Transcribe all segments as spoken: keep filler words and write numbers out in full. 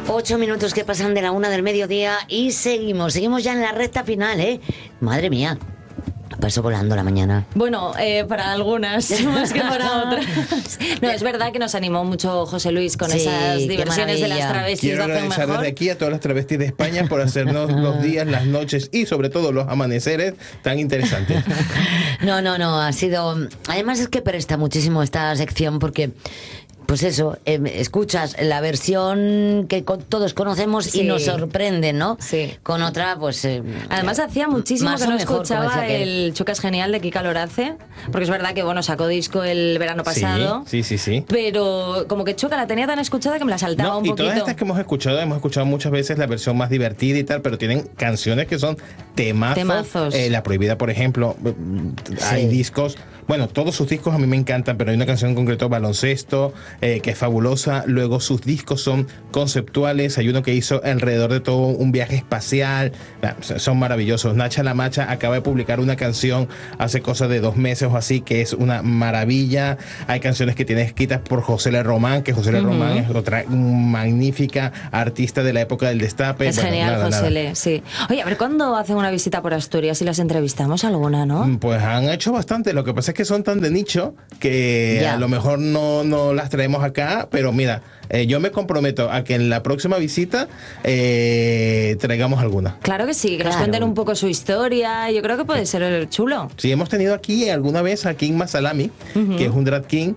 Ocho minutos que pasan de la una del mediodía y seguimos, seguimos ya en la recta final, ¿eh? Madre mía, pasó volando la mañana. Bueno, eh, para algunas, más que para otras. No, es verdad que nos animó mucho José Luis con Sí, esas qué diversiones de las maravilla. travestis Quiero de Hace agradecer Mejor. desde aquí a todas las travestis de España por hacernos los días, las noches y sobre todo los amaneceres tan interesantes. No, no, no, ha sido... Además es que presta muchísimo esta sección porque... Pues eso, eh, escuchas la versión que con, todos conocemos Sí. y nos sorprende, ¿no? Sí. Con otra, pues... Eh, Además hacía muchísimo más que o no mejor, como escuchaba decía aquel. el Chucas Genial de Kika Lorace, porque es verdad que bueno, sacó disco el verano pasado. Sí, sí, sí, sí. Pero como que Chuca la tenía tan escuchada que me la saltaba No, un y poquito. todas estas que hemos escuchado, hemos escuchado muchas veces la versión más divertida y tal, pero tienen canciones que son temazos. Temazos. Eh, la Prohibida, por ejemplo, hay Sí. discos, bueno, todos sus discos a mí me encantan, pero hay una canción en concreto, Baloncesto, eh, que es fabulosa. Luego sus discos son conceptuales, hay uno que hizo alrededor de todo un viaje espacial, son maravillosos. Nacha La Macha acaba de publicar una canción hace cosa de dos meses o así, que es una maravilla. Hay canciones que tiene escritas por José Le Román, que José Le Román es otra magnífica artista de la época del Destape. Es Bueno, genial, nada, José nada. Le, sí. Oye, a ver, ¿cuándo hacen una visita por Asturias y las entrevistamos alguna, no? Pues han hecho bastante, lo que pasa es que son tan de nicho que Ya. a lo mejor no, no las traemos acá, pero mira, eh, yo me comprometo a que en la próxima visita eh, traigamos alguna. Claro que sí, que nos Claro. cuenten un poco su historia. Yo creo que puede ser chulo. Sí, hemos tenido aquí alguna vez a King Masalami, que es un drag king,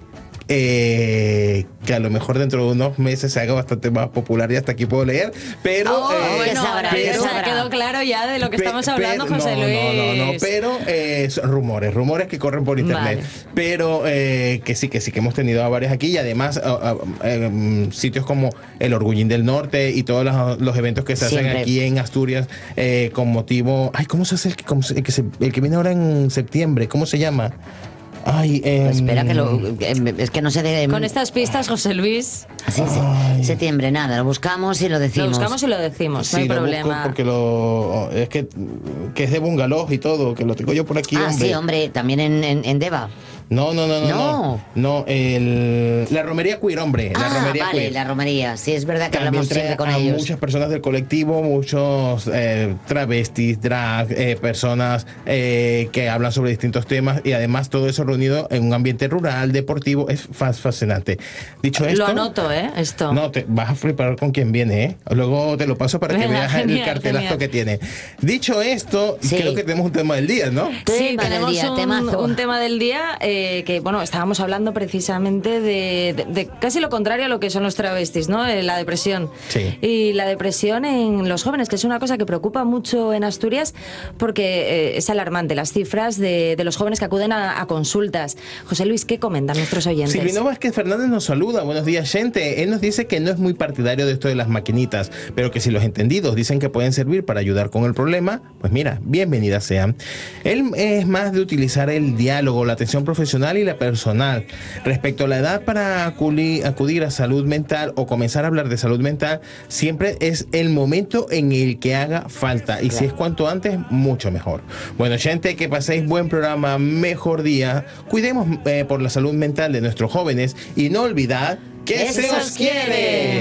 eh, que a lo mejor dentro de unos meses se haga bastante más popular y hasta aquí puedo leer, pero... Oh, eh, bueno, sabrá, ahora ya ya sabrá. quedó claro ya de lo que Pe- estamos hablando, pero- José no, Luis. No, no, no, pero eh, son rumores, rumores que corren por internet. Vale. Pero eh, que sí, que sí, que hemos tenido a varias aquí y además uh, uh, eh, sitios como el Orgullín del Norte y todos los, los eventos que se hacen Siempre. aquí en Asturias eh, con motivo... Ay, ¿cómo se hace el que, cómo se- el que, se- el que viene ahora en septiembre? ¿Cómo se llama? Ay, eh, Pues espera que lo... eh, Es que no sé de... Con estas pistas, José Luis, Sí, sí. Ay. Septiembre, nada, lo buscamos y lo decimos. lo buscamos y lo decimos, Sí, no hay lo busco problema. porque lo es que, que es de bungalow y todo, que lo tengo yo por aquí, Ah, hombre. sí, hombre, también en, en, en Deva. No, no, no, no, No. no. No, el, la romería queer, hombre. La Ah, romería vale, queer. la romería. Sí, es verdad que También hablamos trae siempre con a ellos. muchas personas del colectivo, muchos eh, travestis, drag, eh, personas eh, que hablan sobre distintos temas y además todo eso reunido en un ambiente rural, deportivo, es fa- fascinante. Dicho esto... Lo anoto, ¿eh? Esto. No, te vas a flipar con quien viene, ¿eh? Luego te lo paso para que Venga, veas el genial, cartelazo genial. que tiene. Dicho esto, Sí. creo que tenemos un tema del día, ¿no? Sí, Tema del tenemos día, un, temazo. un tema del día eh, que, bueno, estábamos hablando precisamente de, de- de casi lo contrario a lo que son los travestis, ¿no? Eh, la depresión. Sí. Y la depresión en los jóvenes, que es una cosa que preocupa mucho en Asturias porque eh, es alarmante las cifras de, de los jóvenes que acuden a, a consultas. José Luis, ¿qué comentan nuestros oyentes? Silvino Vázquez Fernández nos saluda. Buenos días, gente. Él nos dice que no es muy partidario de esto de las maquinitas, pero que si los entendidos dicen que pueden servir para ayudar con el problema, pues mira, bienvenidas sean. Él es más de utilizar el diálogo, la atención profesional y la personal. Respecto a la edad para acudir, acudir a salud mental o comenzar a hablar de salud mental, siempre es el momento en el que haga falta. Y si es cuanto antes, mucho mejor. Bueno, gente, que paséis buen programa, mejor día. Cuidemos eh, por la salud mental de nuestros jóvenes y no olvidad que se os quiere.